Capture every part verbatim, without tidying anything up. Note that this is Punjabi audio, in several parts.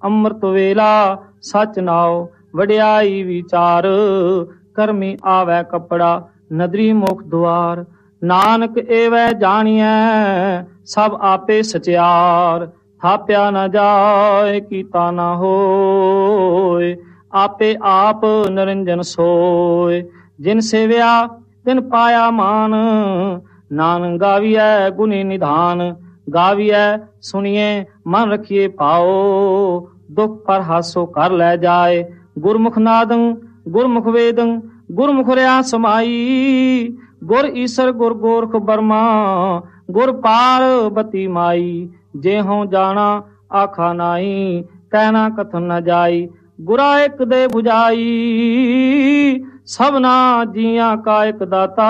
ਅੰਮ੍ਰਿਤ ਵੇਲਾ ਸਚ ਨਾਉ ਵਡਿਆਈ ਵਿਚਾਰ। ਕਰਮੀ ਆਵੈ ਕੱਪੜਾ ਨਦਰੀ ਮੁਖ ਦੁਆਰ। ਨਾਨਕ ਏਵੈ ਜਾਣੀਐ ਸਭ ਆਪੇ ਸਚਿਆਰ। ਥਾਪਿਆ ਨਾ ਜਾਏ ਕੀਤਾ ਨਾ ਹੋਏ ਆਪੇ ਆਪ ਨਿਰੰਜਨ ਸੋਏ। ਜਿਨ ਸੇਵਿਆ ਤਿਨ ਪਾਇਆ ਮਾਨ ਨਾਨਕ ਗਾਵੀਐ ਗੁਣੀ ਨਿਧਾਨ। ਗਾਵੀਐ ਸੁਣੀਏ ਮਨ ਰਖੀਏ ਪਾਓ ਦੁਖ ਪਰ ਹਾਸੋ ਕਰ ਲੈ ਜਾਏ। ਗੁਰਮੁਖ ਨਾਦੰ ਗੁਰਮੁਖ ਵੇਦੰ ਗੁਰਮੁਖ ਰਿਆ ਸਮਾਈ। ਗੁਰ ਈਸਰ ਗੁਰ ਗੋਰਖ ਬਰਮਾ ਗੁਰ ਪਾਰਬਤੀ ਮਾਈ। ਜੇ ਹਉ ਜਾਣਾ ਆਖਾ ਨਾਈ ਕਹਿਣਾ ਕਥਨ ਨ ਜਾਈ। ਗੁਰਾ ਇੱਕ ਦੇ 부ਝਾਈ ਸਭਨਾ ਜੀਆਂ ਕਾ ਇੱਕ ਦਾਤਾ।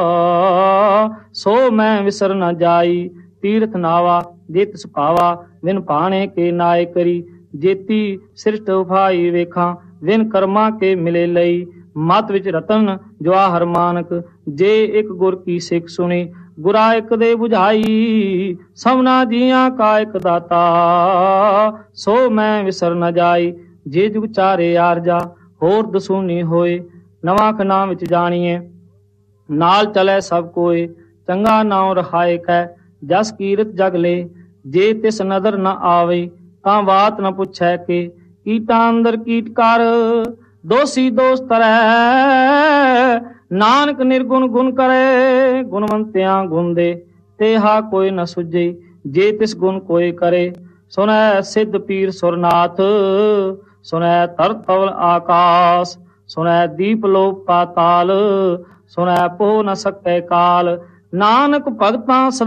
ਸੋ ਮੈਂ ਵਿਸਰ ਨ ਜਾਈ ਤੀਰਥ ਨਾਵਾ ਜੇ ਤਿਸ ਭਾਵਾ। ਵਿਨ ਭਾਣੇ ਕੇ ਨਾਏ ਕਰੀ ਜੇਤੀ ਸ੍ਰਿਸ਼ਟ ਉਫਾਈ ਵੇਖਾਂ। ਵਿਨ ਕਰਮਾਂ ਕੇ ਮਿਲੇ ਲਈ ਮਤ ਵਿੱਚ ਰਤਨ ਜਵਾਹਰ ਮਾਨਕ। ਜੇ ਇੱਕ ਗੁਰ ਕੀ ਸਿੱਖ ਸੁਣੀ ਗੁਰਾ ਇੱਕ ਦੇ 부ਝਾਈ। ਸਭਨਾ ਜੀਆਂ ਕਾ ਇੱਕ ਦਾਤਾ ਸੋ ਮੈਂ ਵਿਸਰ ਨ ਜਾਈ। ਜੇ ਜੁਗ ਚਾਰੇ ਆਰਜਾ ਹੋਰ ਦਸੂਨੀ ਹੋਏ ਨਵਾਂ ਖਨਾ ਵਿੱਚ ਜਾਣੀਏ। ਨਾਲ ਚਲੇ ਸਭ ਕੋਏ ਚੰਗਾ ਨਾਉ ਰਖਾਏ ਕੈ ਜਸ ਕੀਰਤ ਜਗ ਲੈ। ਜੇ ਤਿਸ ਨਦਰ ਨ ਆਵੇ ਤਾਂ ਬਾਤ ਨ ਪੁੱਛੈ ਕੇ ਕੀਟਾਂ ਅੰਦਰ ਕੀਟ ਕਰ। ਦੋਸੀ ਦੋਸ ਤਰੈ ਨਾਨਕ ਨਿਰਗੁਣ ਗੁਣ ਕਰੇ। ਗੁਣਵੰਤਿਆਂ ਗੁਣ ਦੇ ਤੇਹਾ ਕੋਈ ਨ ਸੁਝੇ ਜੇ ਤਿਸ ਗੁਣ ਕੋਈ ਕਰੇ। ਸੁਣੈ ਸਿੱਧ ਪੀਰ ਸੁਰਨਾਥ ਸੁਣੈ ਧਰਤ ਤਵਲ ਆਕਾਸ। ਸੁਣੈ ਦੀਪ ਲੋਕ ਪਾਤਾਲ ਸੁਣੈ ਪੋਹ ਨ ਸਕੈ ਕਾਲ। ਨਾਨਕ ਭਗਤਾਂ ਸਦਾ